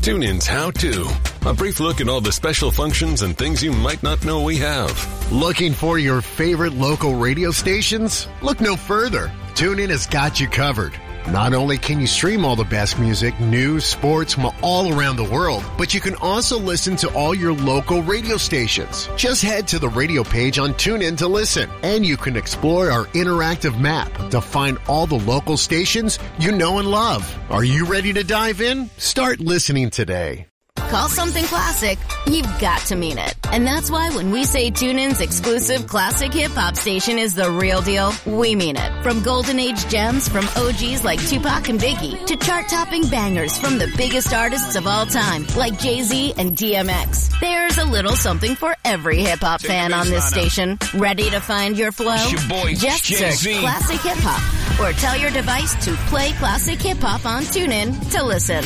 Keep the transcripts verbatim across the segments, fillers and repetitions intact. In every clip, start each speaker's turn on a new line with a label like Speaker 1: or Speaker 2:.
Speaker 1: TuneIn's How To. A brief look at all the special functions and things you might not know we have.
Speaker 2: Looking for your favorite local radio stations? Look no further. TuneIn has got you covered. Not only can you stream all the best music, news, sports from all around the world, but you can also listen to all your local radio stations. Just head to the radio page on TuneIn to listen, and you can explore our interactive map to find all the local stations you know and love. Are you ready to dive in? Start listening today.
Speaker 3: Call something classic, you've got to mean it. And that's why when we say TuneIn's exclusive classic hip-hop station is the real deal, we mean it. From golden age gems from O Gs like Tupac and Biggie to chart-topping bangers from the biggest artists of all time like Jay-Z and D M X. There's a little something for every hip-hop fan on this station. Ready to find your flow?
Speaker 4: It's your boy,
Speaker 3: Just
Speaker 4: Jay-Z.
Speaker 3: search Classic Hip-Hop or tell your device to play Classic Hip-Hop on TuneIn to listen.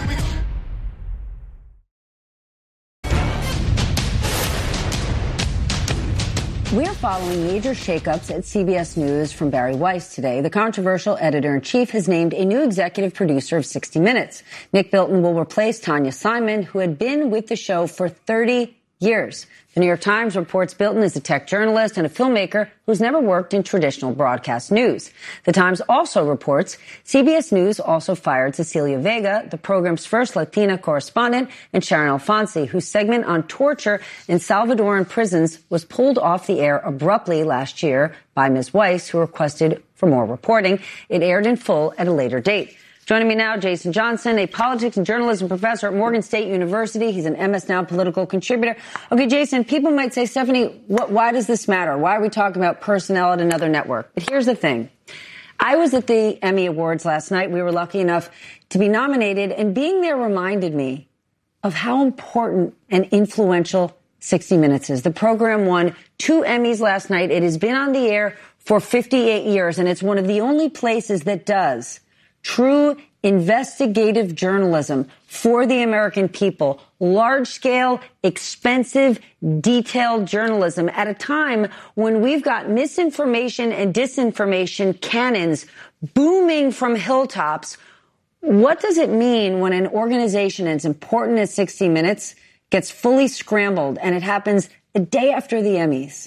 Speaker 5: We're following major shakeups at C B S News from Barry Weiss today. The controversial editor-in-chief has named a new executive producer of sixty minutes. Nick Bilton will replace Tanya Simon, who had been with the show for thirty years. The New York Times reports Bilton is a tech journalist and a filmmaker who's never worked in traditional broadcast news. The Times also reports C B S News also fired Cecilia Vega, the program's first Latina correspondent, and Sharon Alfonsi, whose segment on torture in Salvadoran prisons was pulled off the air abruptly last year by Miz Weiss, who requested for more reporting. It aired in full at a later date. Joining me now, Jason Johnson, a politics and journalism professor at Morgan State University. He's an M S Now political contributor. Okay, Jason, people might say, Stephanie, what, why does this matter? Why are we talking about personnel at another network? But here's the thing. I was at the Emmy Awards last night. We were lucky enough to be nominated, and being there reminded me of how important and influential sixty minutes is. The program won two Emmys last night. It has been on the air for fifty-eight years, and it's one of the only places that does true investigative journalism for the American people, large-scale, expensive, detailed journalism at a time when we've got misinformation and disinformation cannons booming from hilltops. What does it mean when an organization as important as sixty minutes gets fully scrambled, and it happens a day after the Emmys?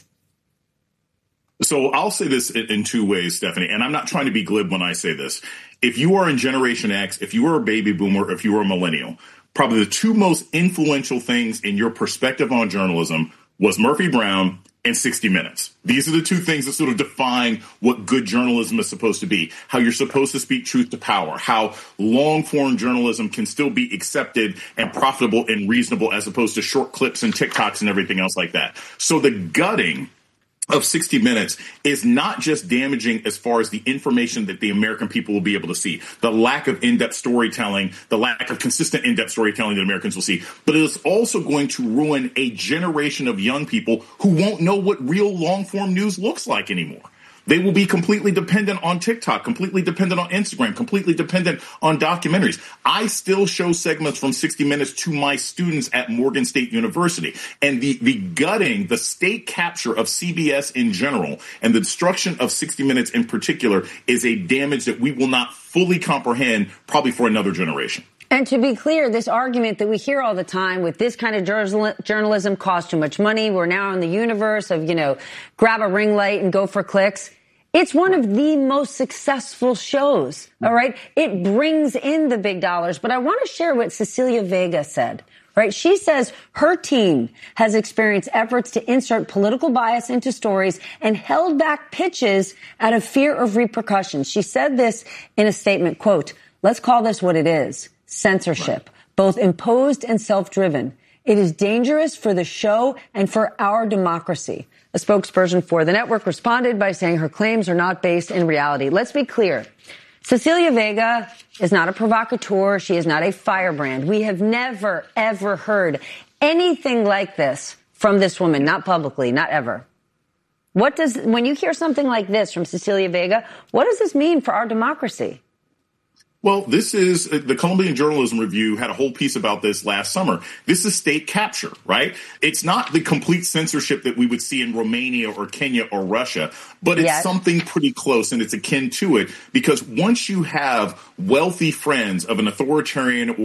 Speaker 6: So I'll say this in two ways, Stephanie, and I'm not trying to be glib when I say this. If you are in Generation X, if you are a baby boomer, if you are a millennial, probably the two most influential things in your perspective on journalism was Murphy Brown and sixty minutes. These are the two things that sort of define what good journalism is supposed to be, how you're supposed to speak truth to power, how long-form journalism can still be accepted and profitable and reasonable as opposed to short clips and TikToks and everything else like that. So the gutting of sixty minutes is not just damaging as far as the information that the American people will be able to see, the lack of in-depth storytelling, the lack of consistent in-depth storytelling that Americans will see, but it is also going to ruin a generation of young people who won't know what real long-form news looks like anymore. They will be completely dependent on TikTok, completely dependent on Instagram, completely dependent on documentaries. I still show segments from sixty minutes to my students at Morgan State University. And the, the gutting, the state capture of C B S in general and the destruction of sixty minutes in particular is a damage that we will not fully comprehend probably for another generation.
Speaker 5: And to be clear, this argument that we hear all the time with this kind of journalism costs too much money. We're now in the universe of, you know, grab a ring light and go for clicks. It's one of the most successful shows. All right. It brings in the big dollars. But I want to share what Cecilia Vega said. Right. She says her team has experienced efforts to insert political bias into stories and held back pitches out of fear of repercussions. She said this in a statement, quote, "Let's call this what it is. Censorship, both imposed and self-driven. It is dangerous for the show and for our democracy." A spokesperson for the network responded by saying her claims are not based in reality. Let's be clear. Cecilia Vega is not a provocateur. She is not a firebrand. We have never, ever heard anything like this from this woman, not publicly, not ever. What does, when you hear something like this from Cecilia Vega, what does this mean for our democracy?
Speaker 6: Well, this is the Columbian Journalism Review had a whole piece about this last summer. This is state capture, right? It's not the complete censorship that we would see in Romania or Kenya or Russia, but it's yes. something pretty close, and it's akin to it, because once you have wealthy friends of an authoritarian